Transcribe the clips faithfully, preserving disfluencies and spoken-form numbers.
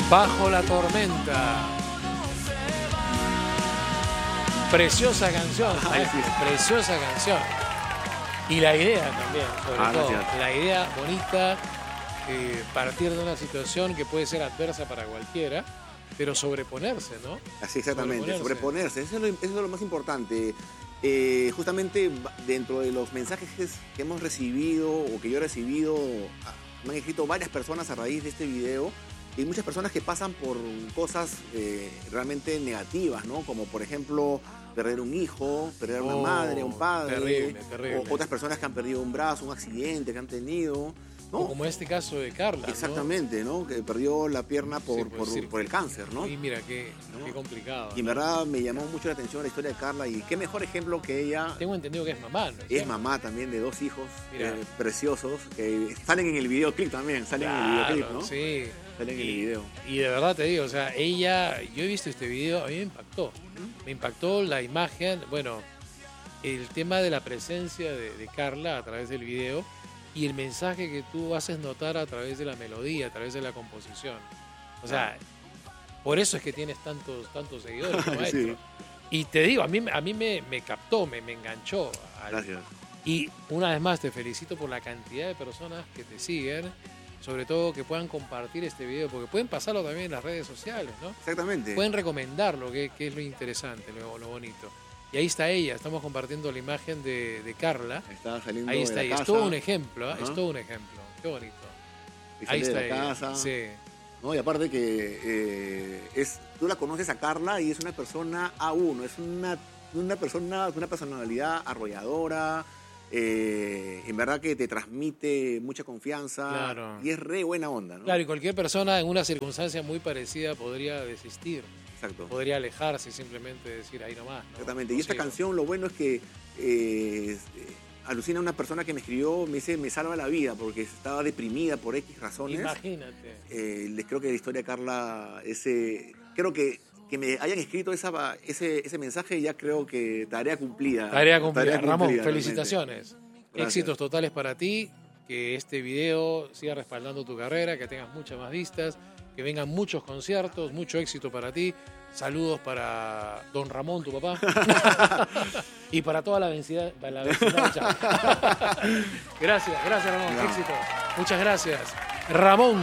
Bajo la tormenta. Preciosa canción, maestro, preciosa canción. Y la idea también, sobre ah, todo. Gracias. La idea bonita, eh, partir de una situación que puede ser adversa para cualquiera, pero sobreponerse, ¿no? Así exactamente, sobreponerse. sobreponerse. Eso, es lo, eso es lo más importante. Eh, justamente dentro de los mensajes que hemos recibido o que yo he recibido, me han escrito varias personas a raíz de este video. Y muchas personas que pasan por cosas eh, realmente negativas, ¿no? Como por ejemplo perder un hijo, perder una Oh, madre, un padre. terrible, terrible. O otras personas que han perdido un brazo, un accidente que han tenido, ¿no? O como este caso de Carla, Exactamente, ¿no? Que perdió la pierna por, Sí, por, decir, por el cáncer, ¿no? Y mira, qué, ¿no? qué complicado. Y en verdad me llamó mucho la atención la historia de Carla y qué mejor ejemplo que ella. Tengo entendido que es mamá, ¿no? Es mamá también de dos hijos Mira. eh, preciosos que salen en el videoclip también, salen Claro, en el videoclip, ¿no? Sí. Salen en Y- el video. Y de verdad te digo, o sea, ella, yo he visto este video, a mí me impactó. Me impactó la imagen, bueno, el tema de la presencia de, de Carla a través del video y el mensaje que tú haces notar a través de la melodía, a través de la composición. O sea, por eso es que tienes tantos, tantos seguidores, maestro. Sí. Y te digo, a mí, a mí me, me captó, me, me enganchó. al- Gracias. Y una vez más te felicito por la cantidad de personas que te siguen, sobre todo que puedan compartir este video, porque pueden pasarlo también en las redes sociales, ¿no? Exactamente. Pueden recomendarlo, que, que es lo interesante, lo, lo bonito. Y ahí está ella, estamos compartiendo la imagen de, de Carla. Está saliendo Ahí de está la ella, es casa, todo un ejemplo, ¿eh? Ajá. Es todo un ejemplo. Qué bonito. y Ahí sale está de la ella. casa. Sí. ¿No? Y aparte que eh, es, tú la conoces a Carla y es una persona A uno, es una, una persona con una personalidad arrolladora, eh, en verdad que te transmite mucha confianza Claro. y es re buena onda, ¿no? Claro, y cualquier persona en una circunstancia muy parecida podría desistir, Exacto. podría alejarse y simplemente decir ahí nomás, ¿no? Exactamente. No Y esta sigo. canción, lo bueno es que eh, alucina una persona que me escribió, me dice, me salva la vida porque estaba deprimida por X razones. Imagínate. Eh, les creo que la historia de Carla, ese, creo que que me hayan escrito esa, ese, ese mensaje ya creo que tarea cumplida. Tarea cumplida. Tarea cumplida, Ramón, realmente. felicitaciones. Gracias. Éxitos totales para ti, que este video siga respaldando tu carrera, que tengas muchas más vistas, que vengan muchos conciertos, mucho éxito para ti. Saludos para don Ramón, tu papá. Y para toda la vecindad. La vecindad. Gracias, gracias Ramón. No. Éxito. Muchas gracias. Ramón,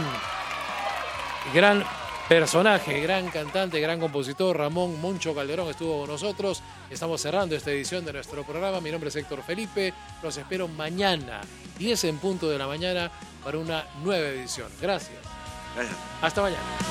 gran personaje, gran cantante, gran compositor, Ramón Moncho Calderón estuvo con nosotros. Estamos cerrando esta edición de nuestro programa. Mi nombre es Héctor Felipe. Los espero mañana, diez en punto de la mañana, para una nueva edición. Gracias. Gracias. Hasta mañana.